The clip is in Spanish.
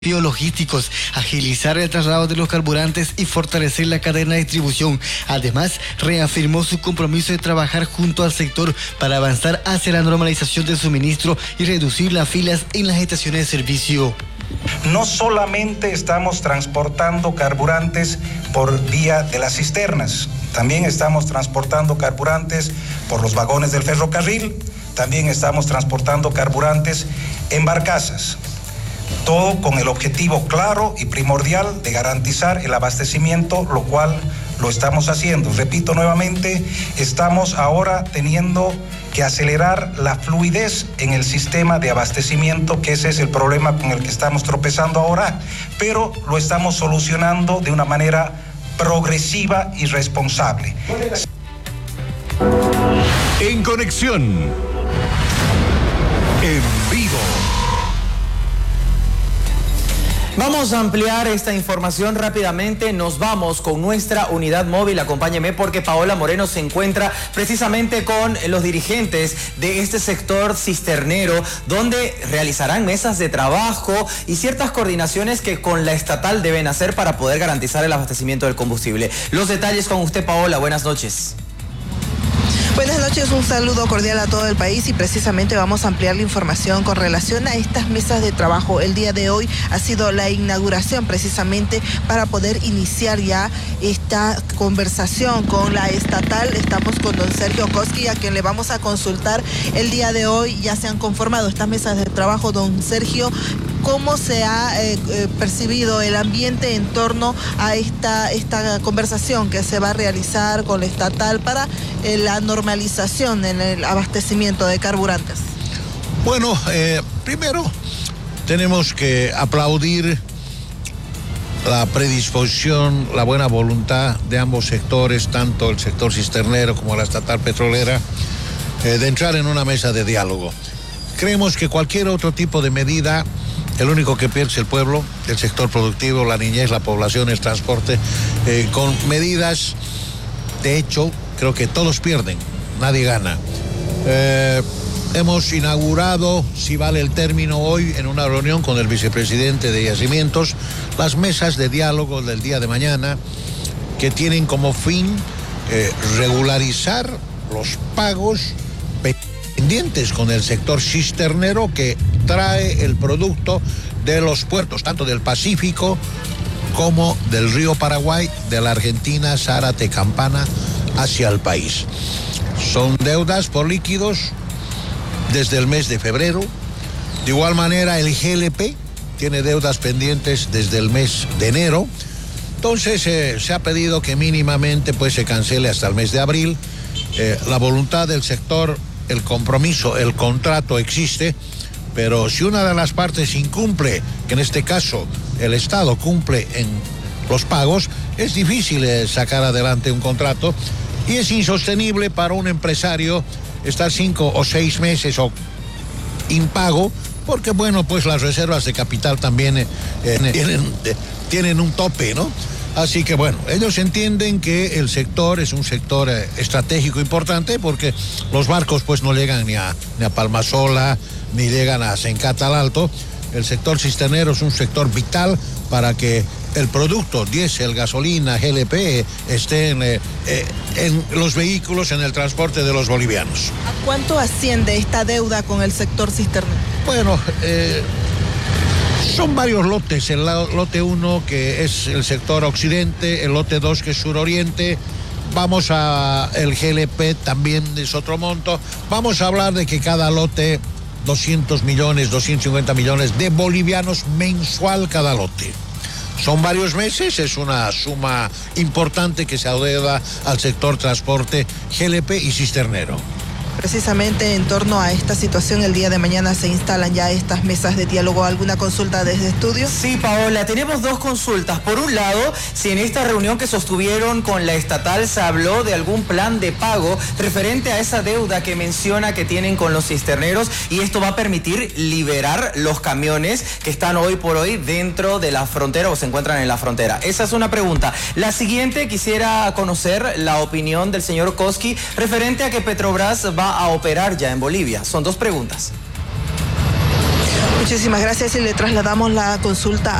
logísticos, agilizar el traslado de los carburantes y fortalecer la cadena de distribución. Además, reafirmó su compromiso de trabajar junto al sector para avanzar hacia la normalización del suministro y reducir las filas en las estaciones de servicio. No solamente estamos transportando carburantes por vía de las cisternas, también estamos transportando carburantes por los vagones del ferrocarril, también estamos transportando carburantes en barcazas. Todo con el objetivo claro y primordial de garantizar el abastecimiento, lo cual lo estamos haciendo. Repito nuevamente, estamos ahora teniendo que acelerar la fluidez en el sistema de abastecimiento, que ese es el problema con el que estamos tropezando ahora, pero lo estamos solucionando de una manera progresiva y responsable. En conexión, en vivo. Vamos a ampliar esta información rápidamente. Nos vamos con nuestra unidad móvil. Acompáñeme porque Paola Moreno se encuentra precisamente con los dirigentes de este sector cisternero, donde realizarán mesas de trabajo y ciertas coordinaciones que con la estatal deben hacer para poder garantizar el abastecimiento del combustible. Los detalles con usted, Paola. Buenas noches. Buenas noches, un saludo cordial a todo el país y precisamente vamos a ampliar la información con relación a estas mesas de trabajo. El día de hoy ha sido la inauguración precisamente para poder iniciar ya esta conversación con la estatal. Estamos con don Sergio Koski, a quien le vamos a consultar el día de hoy. Ya se han conformado estas mesas de trabajo. Don Sergio, ¿cómo se ha percibido el ambiente en torno a esta conversación que se va a realizar con la estatal para la normalización en el abastecimiento de carburantes? Bueno, primero tenemos que aplaudir la predisposición, la buena voluntad de ambos sectores, tanto el sector cisternero como la estatal petrolera, de entrar en una mesa de diálogo. Creemos que cualquier otro tipo de medida, el único que pierde es el pueblo, el sector productivo, la niñez, la población, el transporte. Con medidas, de hecho, creo que todos pierden, nadie gana. Hemos inaugurado, si vale el término hoy, en una reunión con el vicepresidente de Yacimientos, las mesas de diálogo del día de mañana, que tienen como fin regularizar los pagos pendientes con el sector cisternero que trae el producto de los puertos, tanto del Pacífico como del río Paraguay, de la Argentina, Zárate, Campana, hacia el país. Son deudas por líquidos desde el mes de febrero. De igual manera, el GLP tiene deudas pendientes desde el mes de enero. Entonces, se ha pedido que mínimamente pues, se cancele hasta el mes de abril. La voluntad del sector, el compromiso, el contrato existe, pero si una de las partes incumple, que en este caso el Estado cumple en los pagos, es difícil sacar adelante un contrato y es insostenible para un empresario estar 5 o 6 meses impago, porque bueno, pues las reservas de capital también tienen un tope, ¿no? Así que bueno, ellos entienden que el sector es un sector estratégico importante porque los barcos pues no llegan ni a Palmasola, ni llegan a Sencatal Alto. El sector cisternero es un sector vital para que el producto, diésel, gasolina, GLP, esté en los vehículos, en el transporte de los bolivianos. ¿A cuánto asciende esta deuda con el sector cisternero? Bueno, son varios lotes. El lote 1, que es el sector occidente, el lote 2, que es suroriente. Vamos a el GLP, también es otro monto. Vamos a hablar de que cada lote, 200 millones, 250 millones de bolivianos mensual cada lote. Son varios meses, es una suma importante que se adeuda al sector transporte, GLP y cisternero. Precisamente en torno a esta situación, el día de mañana se instalan ya estas mesas de diálogo. ¿Alguna consulta desde estudio? Sí, Paola, tenemos dos consultas. Por un lado, si en esta reunión que sostuvieron con la estatal se habló de algún plan de pago referente a esa deuda que menciona que tienen con los cisterneros, y esto va a permitir liberar los camiones que están hoy por hoy dentro de la frontera o se encuentran en la frontera. Esa es una pregunta. La siguiente, quisiera conocer la opinión del señor Koski referente a que Petrobras va a operar ya en Bolivia. Son dos preguntas. Muchísimas gracias y le trasladamos la consulta